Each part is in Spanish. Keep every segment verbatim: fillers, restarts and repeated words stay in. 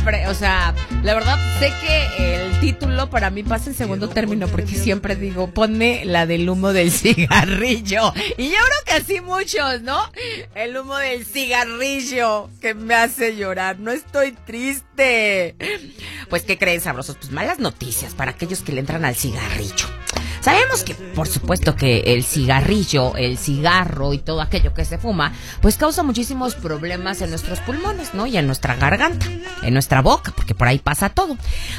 O sea, la verdad sé que el título para mí pasa en segundo término porque siempre digo, ponme la del humo del cigarrillo. Y yo creo que así muchos, ¿no? El humo del cigarrillo que me hace llorar. No estoy triste. Pues, ¿qué creen, sabrosos? Pues malas noticias para aquellos que le entran al cigarrillo. Sabemos que, por supuesto, que el cigarrillo, el cigarro y todo aquello que se fuma, pues causa muchísimos problemas en nuestros pulmones, ¿no? Y en nuestra garganta, en nuestra boca, porque por ahí pasa todo.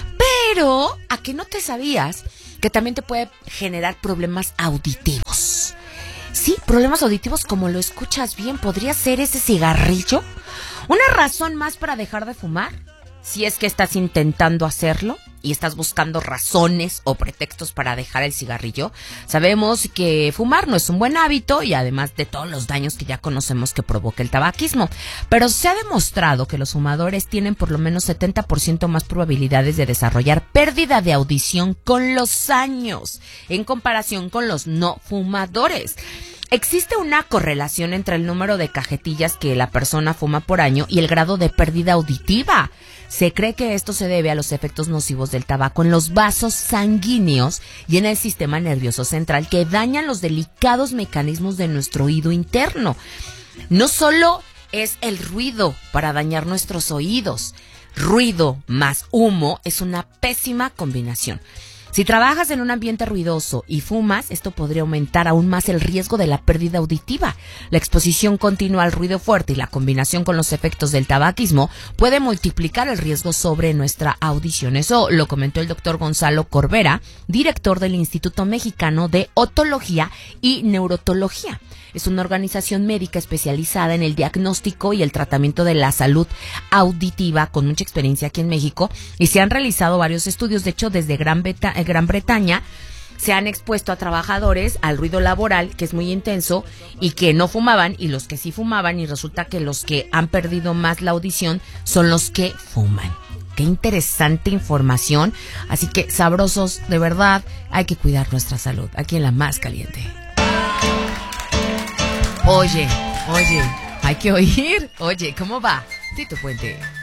Pero, ¿a qué no te sabías que también te puede generar problemas auditivos? Sí, problemas auditivos como lo escuchas bien. ¿Podría ser ese cigarrillo una razón más para dejar de fumar? Si es que estás intentando hacerlo y estás buscando razones o pretextos para dejar el cigarrillo, sabemos que fumar no es un buen hábito y además de todos los daños que ya conocemos que provoca el tabaquismo. Pero se ha demostrado que los fumadores tienen por lo menos setenta por ciento más probabilidades de desarrollar pérdida de audición con los años en comparación con los no fumadores. Existe una correlación entre el número de cajetillas que la persona fuma por año y el grado de pérdida auditiva. Se cree que esto se debe a los efectos nocivos del tabaco en los vasos sanguíneos y en el sistema nervioso central que dañan los delicados mecanismos de nuestro oído interno. No solo es el ruido para dañar nuestros oídos, ruido más humo es una pésima combinación. Si trabajas en un ambiente ruidoso y fumas, esto podría aumentar aún más el riesgo de la pérdida auditiva. La exposición continua al ruido fuerte y la combinación con los efectos del tabaquismo puede multiplicar el riesgo sobre nuestra audición. Eso lo comentó el doctor Gonzalo Corbera, director del Instituto Mexicano de Otología y Neurotología. Es una organización médica especializada en el diagnóstico y el tratamiento de la salud auditiva con mucha experiencia aquí en México y se han realizado varios estudios. De hecho, desde Gran, Beta- Gran Bretaña se han expuesto a trabajadores al ruido laboral, que es muy intenso, y que no fumaban, y los que sí fumaban, y resulta que los que han perdido más la audición son los que fuman. Qué interesante información. Así que, sabrosos, de verdad, hay que cuidar nuestra salud aquí en La Más Caliente. Oye, oye, hay que oír. Oye, ¿cómo va? Tito Puente.